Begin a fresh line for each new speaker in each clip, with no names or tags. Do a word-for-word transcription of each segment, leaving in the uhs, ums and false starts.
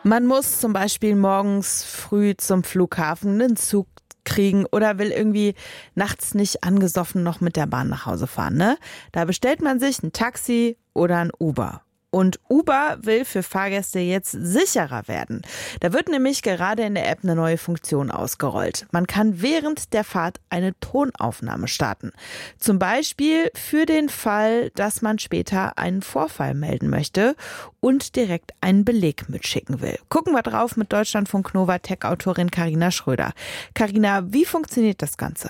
Man muss zum Beispiel morgens früh zum Flughafen einen Zug kriegen oder will irgendwie nachts nicht angesoffen noch mit der Bahn nach Hause fahren, ne? Da bestellt man sich ein Taxi oder ein Uber. Und Uber will für Fahrgäste jetzt sicherer werden. Da wird nämlich gerade in der App eine neue Funktion ausgerollt. Man kann während der Fahrt eine Tonaufnahme starten. Zum Beispiel für den Fall, dass man später einen Vorfall melden möchte und direkt einen Beleg mitschicken will. Gucken wir drauf mit Deutschlandfunk Nova Tech-Autorin Carina Schröder. Carina, wie funktioniert das Ganze?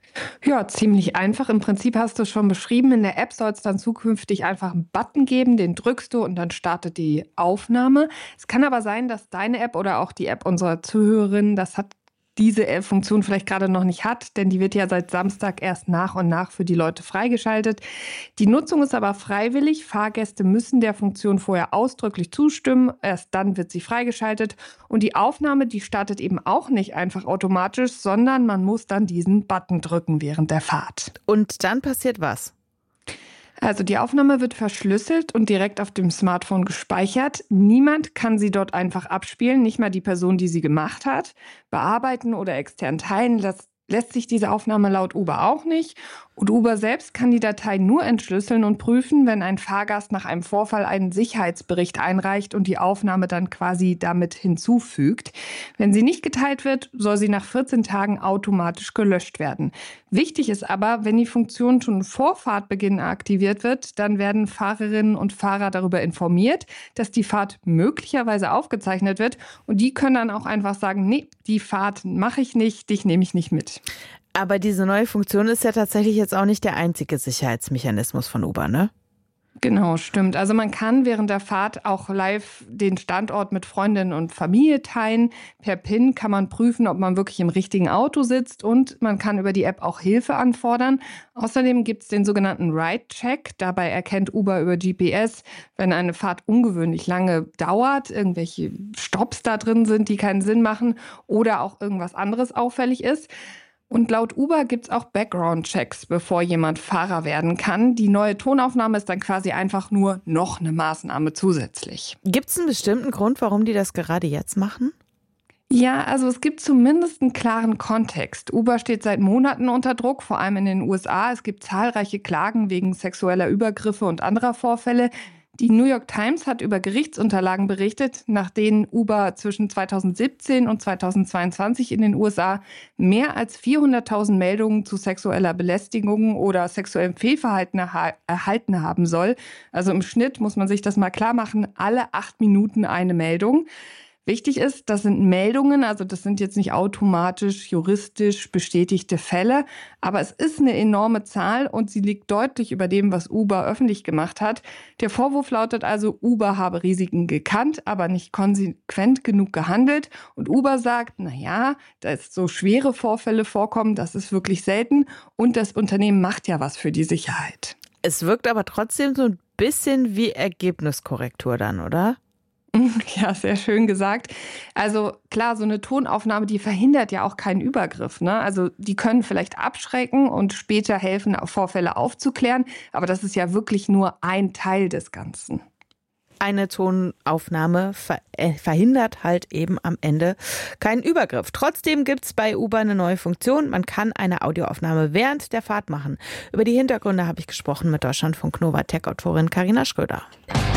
Ja, ziemlich einfach. Im Prinzip hast du es schon beschrieben. In der App soll es dann zukünftig einfach einen Button geben, den drückst du und dann startet die Aufnahme. Es kann aber sein, dass deine App oder auch die App unserer Zuhörerinnen, das hat diese Funktion vielleicht gerade noch nicht hat, denn die wird ja seit Samstag erst nach und nach für die Leute freigeschaltet. Die Nutzung ist aber freiwillig. Fahrgäste müssen der Funktion vorher ausdrücklich zustimmen. Erst dann wird sie freigeschaltet. Und die Aufnahme, die startet eben auch nicht einfach automatisch, sondern man muss dann diesen Button drücken während der Fahrt.
Und dann passiert was?
Also die Aufnahme wird verschlüsselt und direkt auf dem Smartphone gespeichert. Niemand kann sie dort einfach abspielen, nicht mal die Person, die sie gemacht hat. Bearbeiten oder extern teilen lässt, lässt sich diese Aufnahme laut Uber auch nicht. Und Uber selbst kann die Datei nur entschlüsseln und prüfen, wenn ein Fahrgast nach einem Vorfall einen Sicherheitsbericht einreicht und die Aufnahme dann quasi damit hinzufügt. Wenn sie nicht geteilt wird, soll sie nach vierzehn Tagen automatisch gelöscht werden. Wichtig ist aber, wenn die Funktion schon vor Fahrtbeginn aktiviert wird, dann werden Fahrerinnen und Fahrer darüber informiert, dass die Fahrt möglicherweise aufgezeichnet wird. Und die können dann auch einfach sagen, nee, die Fahrt mache ich nicht, dich nehme ich nicht mit.
Aber diese neue Funktion ist ja tatsächlich jetzt auch nicht der einzige Sicherheitsmechanismus von Uber, ne?
Genau, stimmt. Also man kann während der Fahrt auch live den Standort mit Freundinnen und Familie teilen. Per PIN kann man prüfen, ob man wirklich im richtigen Auto sitzt und man kann über die App auch Hilfe anfordern. Außerdem gibt es den sogenannten Ride-Check. Dabei erkennt Uber über G P S, wenn eine Fahrt ungewöhnlich lange dauert, irgendwelche Stopps da drin sind, die keinen Sinn machen oder auch irgendwas anderes auffällig ist. Und laut Uber gibt es auch Background-Checks, bevor jemand Fahrer werden kann. Die neue Tonaufnahme ist dann quasi einfach nur noch eine Maßnahme zusätzlich.
Gibt es einen bestimmten Grund, warum die das gerade jetzt machen?
Ja, also es gibt zumindest einen klaren Kontext. Uber steht seit Monaten unter Druck, vor allem in den U S A. Es gibt zahlreiche Klagen wegen sexueller Übergriffe und anderer Vorfälle. Die New York Times hat über Gerichtsunterlagen berichtet, nach denen Uber zwischen zweitausendsiebzehn und zweitausendzweiundzwanzig in den U S A mehr als vierhunderttausend Meldungen zu sexueller Belästigung oder sexuellem Fehlverhalten erha- erhalten haben soll. Also im Schnitt muss man sich das mal klar machen, alle acht Minuten eine Meldung. Wichtig ist, das sind Meldungen, also das sind jetzt nicht automatisch juristisch bestätigte Fälle, aber es ist eine enorme Zahl und sie liegt deutlich über dem, was Uber öffentlich gemacht hat. Der Vorwurf lautet also, Uber habe Risiken gekannt, aber nicht konsequent genug gehandelt. Und Uber sagt, na ja, dass so schwere Vorfälle vorkommen, das ist wirklich selten und das Unternehmen macht ja was für die Sicherheit.
Es wirkt aber trotzdem so ein bisschen wie Ergebniskorrektur dann, oder?
Ja, sehr schön gesagt. Also klar, so eine Tonaufnahme, die verhindert ja auch keinen Übergriff, ne? Also die können vielleicht abschrecken und später helfen, Vorfälle aufzuklären. Aber das ist ja wirklich nur ein Teil des Ganzen.
Eine Tonaufnahme ver- äh, verhindert halt eben am Ende keinen Übergriff. Trotzdem gibt's bei Uber eine neue Funktion. Man kann eine Audioaufnahme während der Fahrt machen. Über die Hintergründe habe ich gesprochen mit Deutschlandfunk Nova Tech-Autorin Carina Schröder.